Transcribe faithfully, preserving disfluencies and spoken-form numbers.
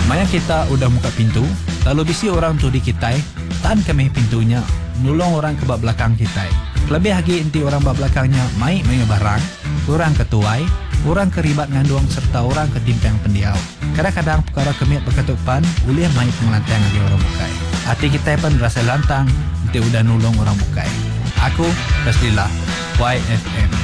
Maya kita udah buka pintu, lalu bisi orang tu di kita, taan kami pintunya, nulong orang ke bak belakang kita. Lebih lagi inti orang bak belakangnya mai mai barang, orang ketuai, orang keribat nganduang serta orang ketimpang pendiau. Kadang-kadang perkara kemiat berketupan, uliah mai pengelantang lagi orang bukai. Hati kita pun rasa lantang, inti udah nulong orang bukai. Aku, Rasulillah, Y F M.